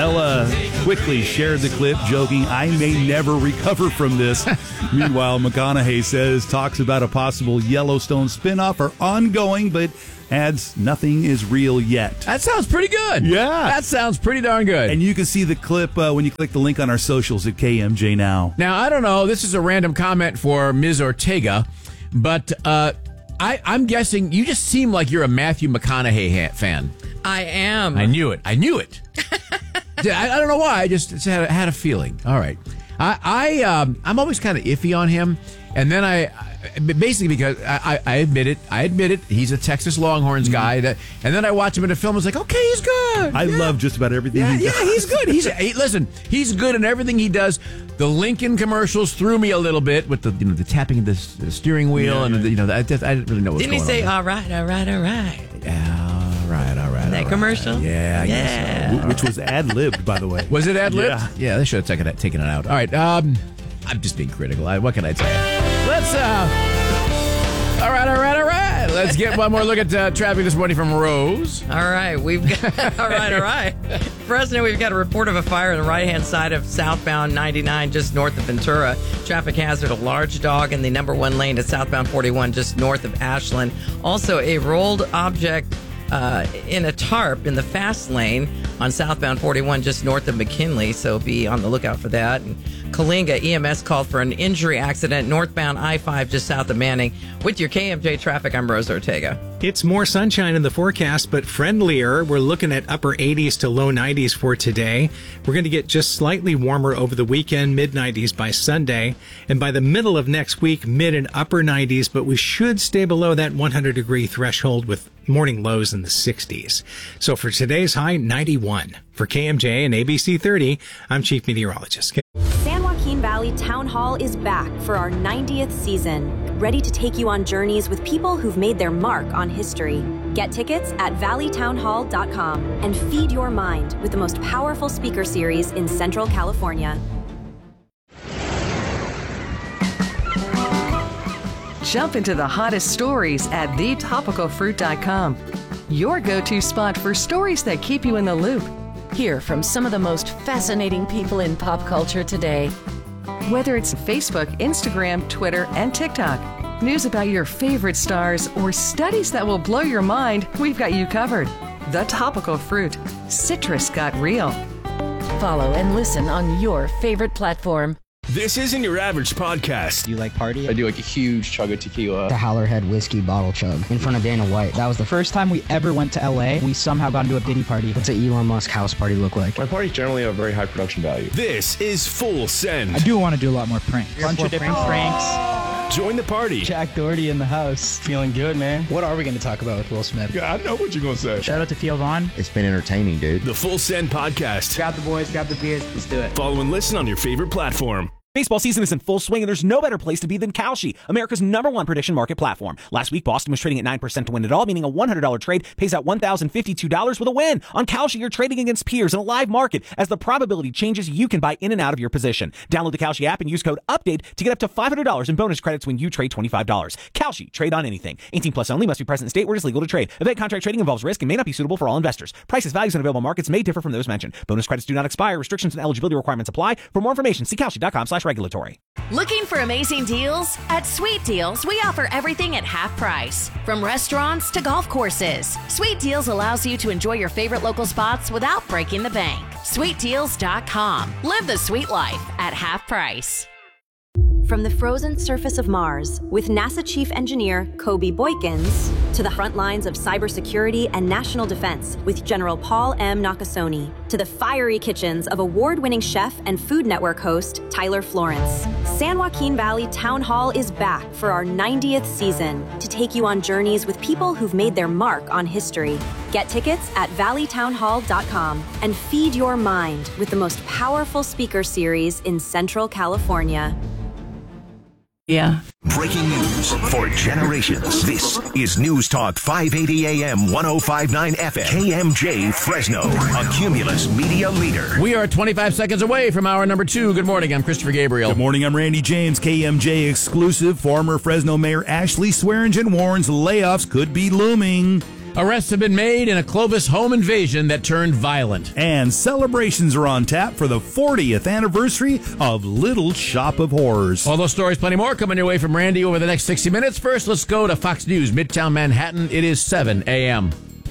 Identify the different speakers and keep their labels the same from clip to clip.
Speaker 1: Ella quickly shared the clip, joking, "I may never recover from this." Meanwhile, McConaughey talks about a possible Yellowstone spinoff are ongoing, but adds nothing is real yet.
Speaker 2: That sounds pretty good.
Speaker 1: Yeah.
Speaker 2: That sounds pretty darn good.
Speaker 1: And you can see the clip when you click the link on our socials at KMJ Now.
Speaker 2: Now, I don't know. This is a random comment for Ms. Ortega, but I'm guessing you just seem like you're a Matthew McConaughey fan.
Speaker 3: I am.
Speaker 2: I knew it. I don't know why. I just had a feeling. All right. I'm always kind of iffy on him. And then basically because I admit it, he's a Texas Longhorns guy. And then I watch him in a film. I was like, okay, he's good.
Speaker 1: I love just about everything he does.
Speaker 2: Yeah, he's good. Listen, he's good in everything he does. The Lincoln commercials threw me a little bit with the tapping of the steering wheel, I didn't really know what's going on.
Speaker 3: Didn't he say, all right?
Speaker 2: Yeah, all right.
Speaker 3: That commercial?
Speaker 2: Yeah, I guess so.
Speaker 1: Which was ad-libbed, by the way.
Speaker 2: Was it ad-libbed?
Speaker 1: Yeah.
Speaker 2: They should have taken it out. All right, I'm just being critical. What can I tell you? Let's, all right. Let's get one more look at traffic this morning from Rose.
Speaker 3: All right, we've got, all right. Fresno, we've got a report of a fire on the right-hand side of southbound 99 just north of Ventura. Traffic hazard, a large dog in the number 1 lane at southbound 41 just north of Ashland. Also, a rolled object in a tarp in the fast lane on southbound 41 just north of McKinley, so be on the lookout for that. And Kalinga EMS called for an injury accident northbound I-5 just south of Manning. With your KMJ traffic, I'm Rose Ortega.
Speaker 4: It's more sunshine in the forecast, but friendlier. We're looking at upper 80s to low 90s for today. We're going to get just slightly warmer over the weekend, mid 90s by Sunday. And by the middle of next week, mid and upper 90s, but we should stay below that 100-degree threshold with morning lows in the 60s. So for today's high, 91. For KMJ and ABC 30, I'm Chief Meteorologist.
Speaker 5: San Joaquin Valley Town Hall is back for our 90th season, ready to take you on journeys with people who've made their mark on history. Get tickets at valleytownhall.com and feed your mind with the most powerful speaker series in Central California.
Speaker 6: Jump into the hottest stories at thetopicalfruit.com. Your go-to spot for stories that keep you in the loop.
Speaker 7: Hear from some of the most fascinating people in pop culture today.
Speaker 6: Whether it's Facebook, Instagram, Twitter, and TikTok, news about your favorite stars, or studies that will blow your mind, we've got you covered. The Topical Fruit. Citrus got real.
Speaker 7: Follow and listen on your favorite platform.
Speaker 8: This isn't your average podcast.
Speaker 9: Do you like party?
Speaker 10: I do like a huge chug of tequila.
Speaker 9: The Howlerhead whiskey bottle chug in front of Dana White. That was the first time we ever went to LA. We somehow got into a Diddy party. What's an Elon Musk house party look like?
Speaker 10: My parties generally have very high production value.
Speaker 8: This is Full Send.
Speaker 9: I do want to do a lot more pranks. Bunch of different pranks.
Speaker 8: Join the party.
Speaker 9: Jack Doherty in the house. Feeling good, man. What are we going to talk about with Will Smith?
Speaker 10: Yeah, I know what you're going to say.
Speaker 9: Shout out to Theo Vaughn.
Speaker 11: It's been entertaining, dude.
Speaker 8: The Full Send podcast.
Speaker 9: Grab the boys, grab the beers. Let's do it.
Speaker 8: Follow and listen on your favorite platform.
Speaker 12: Baseball season is in full swing, and there's no better place to be than Kalshi, America's #1 prediction market platform. Last week, Boston was trading at 9% to win it all, meaning a $100 trade pays out $1,052 with a win. On Kalshi, you're trading against peers in a live market. As the probability changes, you can buy in and out of your position. Download the Kalshi app and use code UPDATE to get up to $500 in bonus credits when you trade $25. Kalshi, trade on anything. 18 plus only, must be present in state where it is legal to trade. Event contract trading involves risk and may not be suitable for all investors. Prices, values, and available markets may differ from those mentioned. Bonus credits do not expire. Restrictions and eligibility requirements apply. For more information, see kalshi.com/regulatory.
Speaker 13: Looking for amazing deals? At Sweet Deals, we offer everything at half price. From restaurants to golf courses, Sweet Deals allows you to enjoy your favorite local spots without breaking the bank. SweetDeals.com. Live the sweet life at half price.
Speaker 5: From the frozen surface of Mars, with NASA Chief Engineer Kobe Boykins, to the front lines of cybersecurity and national defense with General Paul M. Nakasone, to the fiery kitchens of award-winning chef and Food Network host Tyler Florence, San Joaquin Valley Town Hall is back for our 90th season to take you on journeys with people who've made their mark on history. Get tickets at valleytownhall.com and feed your mind with the most powerful speaker series in Central California.
Speaker 7: Yeah.
Speaker 14: Breaking news for generations. This is News Talk 580 AM 1059 FM KMJ Fresno, a Cumulus media leader.
Speaker 2: We are 25 seconds away from hour number 2. Good morning. I'm Christopher Gabriel.
Speaker 1: Good morning. I'm Randy James. KMJ exclusive. Former Fresno Mayor Ashley Swearingen warns layoffs could be looming.
Speaker 2: Arrests have been made in a Clovis home invasion that turned violent.
Speaker 1: And celebrations are on tap for the 40th anniversary of Little Shop of Horrors.
Speaker 2: All those stories, plenty more, coming your way from Randy over the next 60 minutes. First, let's go to Fox News, Midtown Manhattan. It is 7 a.m.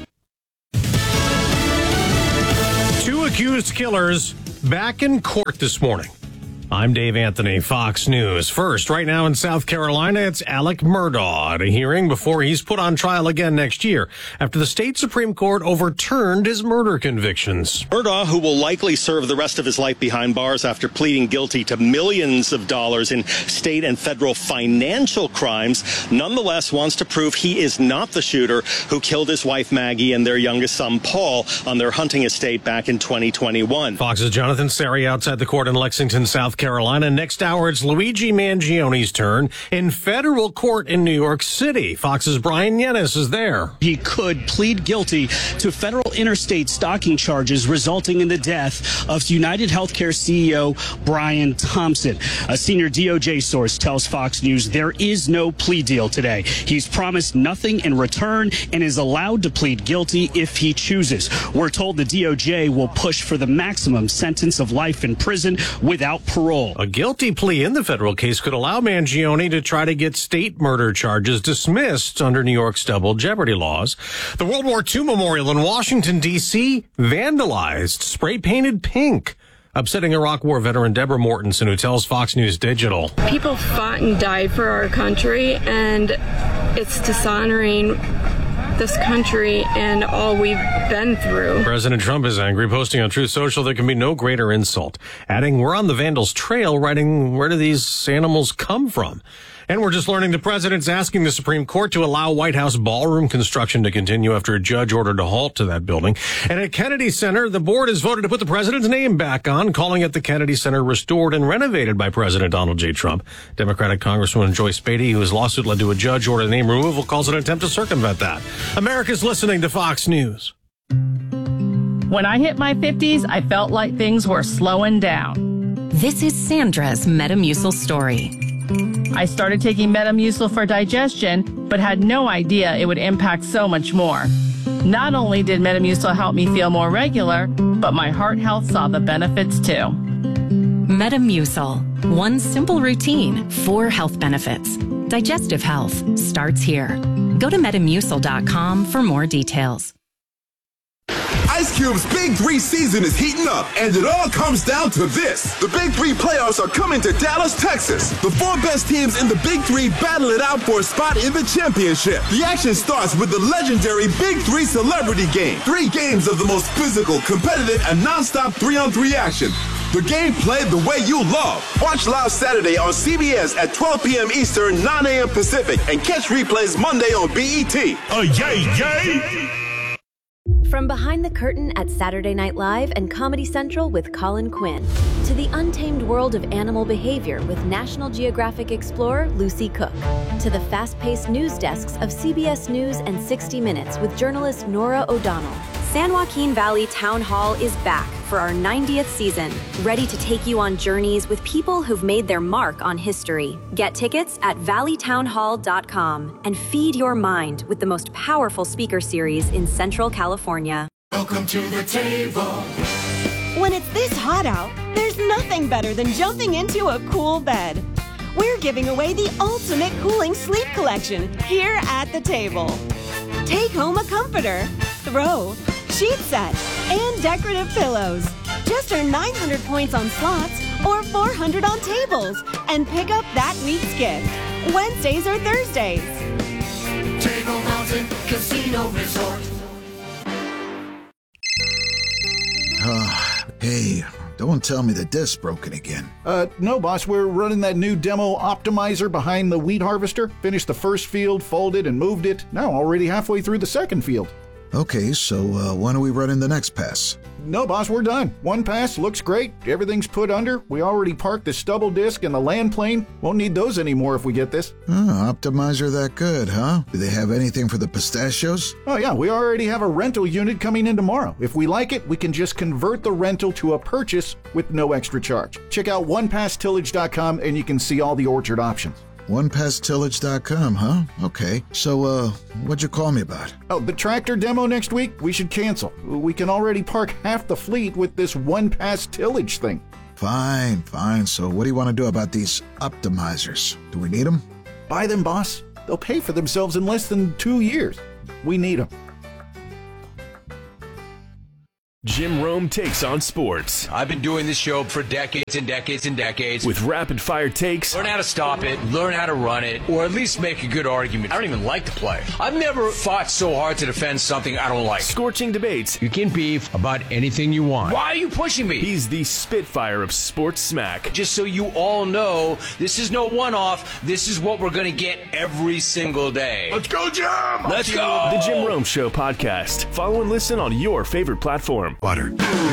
Speaker 11: 2 accused killers back in court this morning. I'm Dave Anthony, Fox News. First, right now in South Carolina, it's Alec Murdaugh at a hearing before he's put on trial again next year after the state Supreme Court overturned his murder convictions.
Speaker 15: Murdaugh, who will likely serve the rest of his life behind bars after pleading guilty to millions of dollars in state and federal financial crimes, nonetheless wants to prove he is not the shooter who killed his wife Maggie and their youngest son Paul on their hunting estate back in 2021.
Speaker 11: Fox's Jonathan Seri outside the court in Lexington, South Carolina. Next hour, it's Luigi Mangione's turn in federal court in New York City. Fox's Brian Yennis is there.
Speaker 16: He could plead guilty to federal interstate stalking charges resulting in the death of United Healthcare CEO Brian Thompson. A senior DOJ source tells Fox News there is no plea deal today. He's promised nothing in return and is allowed to plead guilty if he chooses. We're told the DOJ will push for the maximum sentence of life in prison without parole.
Speaker 11: A guilty plea in the federal case could allow Mangione to try to get state murder charges dismissed under New York's double jeopardy laws. The World War II memorial in Washington, D.C. vandalized, spray-painted pink, upsetting Iraq War veteran Deborah Mortensen, who tells Fox News Digital.
Speaker 17: People fought and died for our country, and it's dishonoring this country and all we've been through.
Speaker 11: President Trump is angry, posting on Truth Social there can be no greater insult, adding, "We're on the vandals' trail," writing, "Where do these animals come from?" And we're just learning the president's asking the Supreme Court to allow White House ballroom construction to continue after a judge ordered a halt to that building. And at Kennedy Center, the board has voted to put the president's name back on, calling it the Kennedy Center Restored and Renovated by President Donald J. Trump. Democratic Congresswoman Joyce Beatty, whose lawsuit led to a judge order name removal, calls it an attempt to circumvent that. America's listening to Fox News.
Speaker 18: When I hit my 50s, I felt like things were slowing down.
Speaker 19: This is Sandra's Metamucil story.
Speaker 18: I started taking Metamucil for digestion, but had no idea it would impact so much more. Not only did Metamucil help me feel more regular, but my heart health saw the benefits too.
Speaker 19: Metamucil. One simple routine, 4 health benefits. Digestive health starts here. Go to Metamucil.com for more details.
Speaker 20: Ice Cube's Big 3 season is heating up, and it all comes down to this. The Big 3 playoffs are coming to Dallas, Texas. The 4 best teams in the Big 3 battle it out for a spot in the championship. The action starts with the legendary Big 3 Celebrity Game. 3 games of the most physical, competitive, and non-stop 3-on-3 action. The game played the way you love. Watch live Saturday on CBS at 12 p.m. Eastern, 9 a.m. Pacific, and catch replays Monday on BET. Oh, yay, yay!
Speaker 5: From behind the curtain at Saturday Night Live and Comedy Central with Colin Quinn, to the untamed world of animal behavior with National Geographic explorer Lucy Cook, to the fast-paced news desks of CBS News and 60 Minutes with journalist Nora O'Donnell, San Joaquin Valley Town Hall is back for our 90th season, ready to take you on journeys with people who've made their mark on history. Get tickets at valleytownhall.com and feed your mind with the most powerful speaker series in Central California.
Speaker 21: Welcome to the table. When it's this hot out, there's nothing better than jumping into a cool bed. We're giving away the ultimate cooling sleep collection here at the table. Take home a comforter, throw, sheet set, and decorative pillows. Just earn 900 points on slots or 400 on tables and pick up that week's gift, Wednesdays or Thursdays. Table Mountain Casino Resort.
Speaker 22: Hey, don't tell me the disk's broken again.
Speaker 23: No, boss. We're running that new demo optimizer behind the wheat harvester. Finished the first field, folded, and moved it. Now already halfway through the second field.
Speaker 22: Okay, so when are we running the next pass?
Speaker 23: No, boss, we're done. One pass looks great. Everything's put under. We already parked the stubble disc and the land plane. Won't need those anymore if we get this.
Speaker 22: Optimizer that good, huh? Do they have anything for the pistachios?
Speaker 23: Oh, yeah, we already have a rental unit coming in tomorrow. If we like it, we can just convert the rental to a purchase with no extra charge. Check out onepasstillage.com and you can see all the orchard options.
Speaker 22: OnePestTillage.com, huh? Okay. So, what'd you call me about?
Speaker 23: Oh, the tractor demo next week? We should cancel. We can already park half the fleet with this one-pass tillage thing.
Speaker 22: Fine. So what do you want to do about these optimizers? Do we need them?
Speaker 23: Buy them, boss. They'll pay for themselves in less than 2 years. We need them.
Speaker 8: Jim Rome takes on sports.
Speaker 3: I've been doing this show for decades and decades and decades.
Speaker 8: With rapid-fire takes.
Speaker 3: Learn how to stop it, learn how to run it, or at least make a good argument. I don't even like to play. I've never fought so hard to defend something I don't like.
Speaker 8: Scorching debates.
Speaker 3: You can beef about anything you want. Why are you pushing me?
Speaker 8: He's the Spitfire of sports smack.
Speaker 3: Just so you all know, this is no one-off. This is what we're going to get every single day.
Speaker 8: Let's go, Jim!
Speaker 3: Let's go!
Speaker 8: The Jim Rome Show podcast. Follow and listen on your favorite platform.
Speaker 14: Water.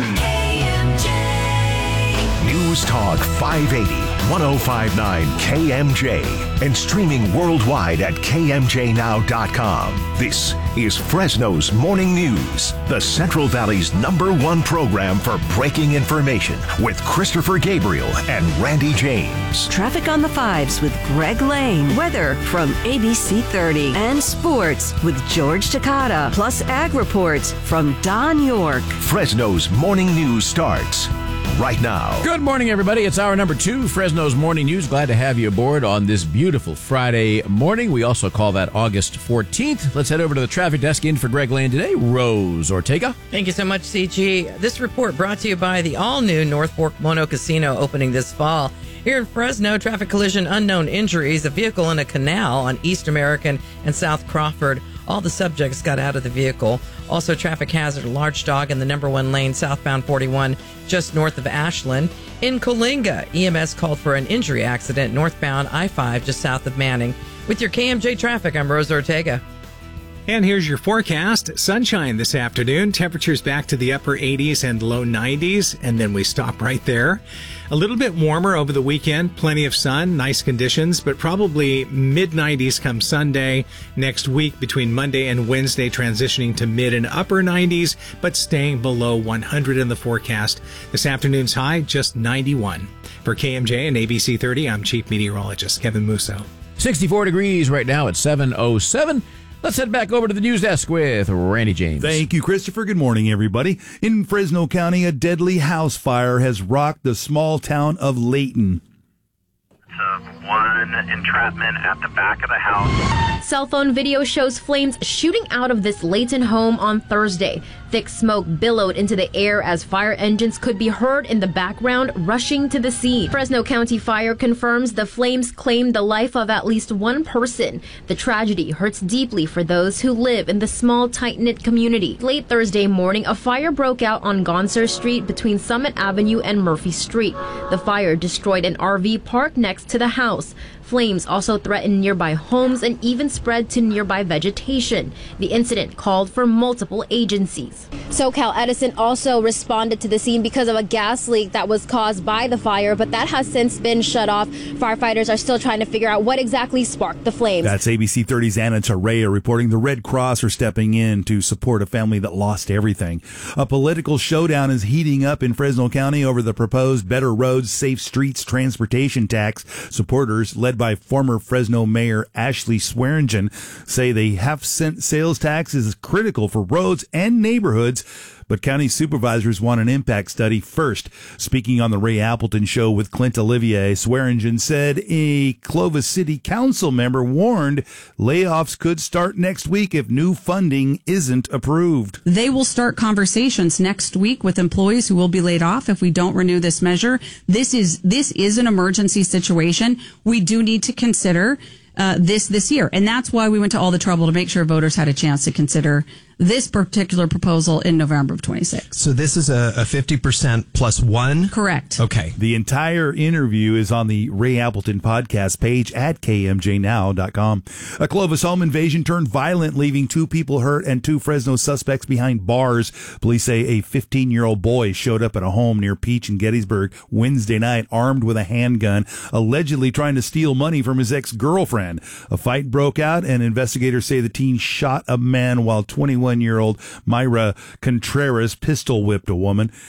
Speaker 14: News Talk 580, 1059 KMJ, and streaming worldwide at KMJNow.com. This is Fresno's Morning News, the Central Valley's #1 program for breaking information with Christopher Gabriel and Randy James.
Speaker 4: Traffic on the 5s with Greg Lane. Weather from ABC 30. And sports with George Takata. Plus ag reports from Don York.
Speaker 14: Fresno's Morning News starts right now.
Speaker 2: Good morning, everybody. It's hour number 2, Fresno's Morning News. Glad to have you aboard on this beautiful Friday morning. We also call that August 14th. Let's head over to the traffic desk. In for Greg Lane today, Rose Ortega.
Speaker 6: Thank you so much, CG. This report brought to you by the all-new North Fork Mono Casino opening this fall. Here in Fresno, traffic collision, unknown injuries, a vehicle in a canal on East American and South Crawford. All the subjects got out of the vehicle. Also, traffic hazard, a large dog in the #1 lane, southbound 41, just north of Ashland. In Coalinga, EMS called for an injury accident, northbound I-5, just south of Manning. With your KMJ traffic, I'm Rose Ortega.
Speaker 24: And here's your forecast. Sunshine this afternoon. Temperatures back to the upper 80s and low 90s, and then we stop right there. A little bit warmer over the weekend. Plenty of sun, nice conditions, but probably mid-90s come Sunday. Next week, between Monday and Wednesday, transitioning to mid and upper 90s, but staying below 100 in the forecast. This afternoon's high, just 91. For KMJ and ABC 30, I'm Chief Meteorologist Kevin Musso.
Speaker 2: 64 degrees right now at 7:07. Let's head back over to the news desk with Randy James.
Speaker 1: Thank you, Christopher. Good morning, everybody. In Fresno County, a deadly house fire has rocked the small town of Layton.
Speaker 25: One entrapment at the back of the house.
Speaker 26: Cell phone video shows flames shooting out of this Layton home on Thursday. Thick smoke billowed into the air as fire engines could be heard in the background rushing to the scene. Fresno County Fire confirms the flames claimed the life of at least one person. The tragedy hurts deeply for those who live in the small, tight-knit community. Late Thursday morning, a fire broke out on Gonser Street between Summit Avenue and Murphy Street. The fire destroyed an RV parked next to the house. Flames also threatened nearby homes and even spread to nearby vegetation. The incident called for multiple agencies. SoCal Edison also responded to the scene because of a gas leak that was caused by the fire, but that has since been shut off. Firefighters are still trying to figure out what exactly sparked the flames.
Speaker 1: That's ABC 30's Anna Torrea reporting the Red Cross are stepping in to support a family that lost everything. A political showdown is heating up in Fresno County over the proposed Better Roads, Safe Streets transportation tax. Supporters, led by former Fresno Mayor Ashley Swearingen, say the half-cent sales tax is critical for roads and neighborhoods, but county supervisors want an impact study first. Speaking on the Ray Appleton Show with Clint Olivier, Swearingen said a Clovis City Council member warned layoffs could start next week if new funding isn't approved.
Speaker 27: They will start conversations next week with employees who will be laid off if we don't renew this measure. This is an emergency situation. We do need to consider this year. And that's why we went to all the trouble to make sure voters had a chance to consider this particular proposal in November of 26.
Speaker 28: So this is a 50% plus one?
Speaker 27: Correct.
Speaker 28: Okay.
Speaker 1: The entire interview is on the Ray Appleton podcast page at KMJNow.com. A Clovis home invasion turned violent, leaving 2 people hurt and 2 Fresno suspects behind bars. Police say a 15-year-old boy showed up at a home near Peach and Gettysburg Wednesday night armed with a handgun, allegedly trying to steal money from his ex-girlfriend. A fight broke out, and investigators say the teen shot a man while 21-year-old Myra Contreras pistol whipped a woman.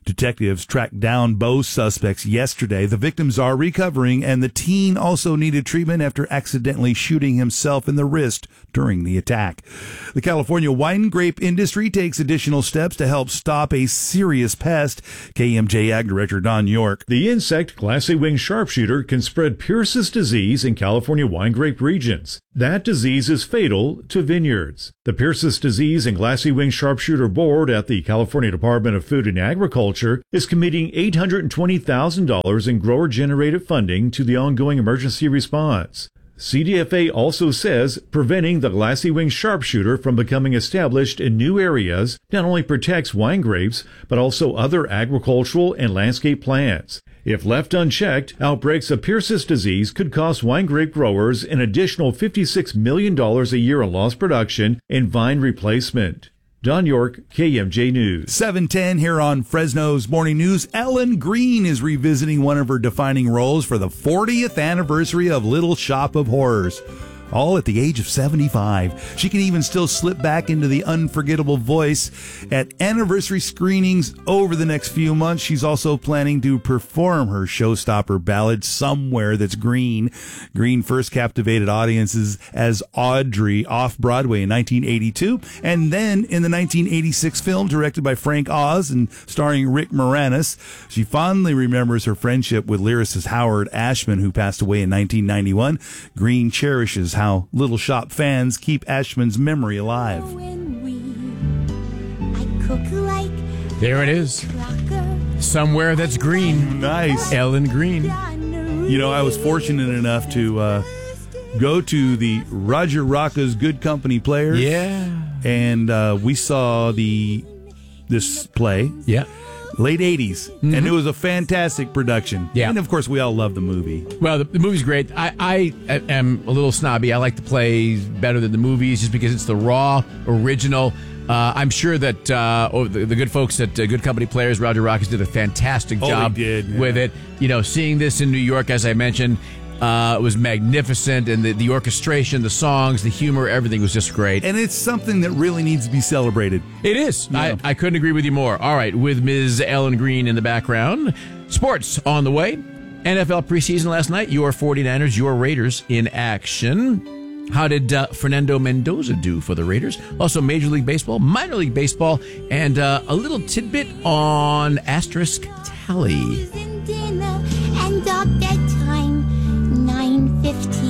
Speaker 1: Detectives tracked down both suspects yesterday. The victims are recovering, and the teen also needed treatment after accidentally shooting himself in the wrist during the attack. The California wine grape industry takes additional steps to help stop a serious pest. KMJ Ag Director Don York.
Speaker 7: The insect glassy wing sharpshooter can spread Pierce's disease in California wine grape regions. That disease is fatal to vineyards. The Pierce's disease and glassy wing sharpshooter board at the California Department of Food and Agriculture is committing $820,000 in grower-generated funding to the ongoing emergency response. CDFA also says preventing the glassy wing sharpshooter from becoming established in new areas not only protects wine grapes, but also other agricultural and landscape plants. If left unchecked, outbreaks of Pierce's disease could cost wine grape growers an additional $56 million a year in lost production and vine replacement. Don York, KMJ News.
Speaker 1: 7:10 here on Fresno's Morning News. Ellen Greene is revisiting one of her defining roles for the 40th anniversary of Little Shop of Horrors. All at the age of 75. She can even still slip back into the unforgettable voice. At anniversary screenings over the next few months, she's also planning to perform her showstopper ballad, Somewhere That's Green. Green first captivated audiences as Audrey off-Broadway in 1982, and then in the 1986 film directed by Frank Oz and starring Rick Moranis. She fondly remembers her friendship with lyricist Howard Ashman, who passed away in 1991. Green cherishes how Little Shop fans keep Ashman's memory alive.
Speaker 2: There it is. Somewhere That's Green.
Speaker 1: Nice.
Speaker 2: Ellen Greene.
Speaker 1: You know, I was fortunate enough to go to the Roger Rocca's Good Company Players.
Speaker 2: Yeah.
Speaker 1: And we saw this play.
Speaker 2: Yeah.
Speaker 1: Late 80s, and it was a fantastic production.
Speaker 2: Yeah.
Speaker 1: And, of course, we all love the movie.
Speaker 2: Well, the movie's great. I am a little snobby. I like the plays better than the movies just because it's the raw, original. I'm sure that the good folks at Good Company Players, Roger Rocca's, did a fantastic job with it. You know, seeing this in New York, as I mentioned, was magnificent, and the orchestration, the songs, the humor, everything was just great.
Speaker 1: And it's something that really needs to be celebrated.
Speaker 2: It is. Yeah. I couldn't agree with you more. All right, with Ms. Ellen Greene in the background. Sports on the way. NFL preseason last night. Your 49ers, your Raiders in action. How did Fernando Mendoza do for the Raiders? Also, Major League Baseball, Minor League Baseball, and a little tidbit on asterisk tally.
Speaker 9: And up that time, 9:15.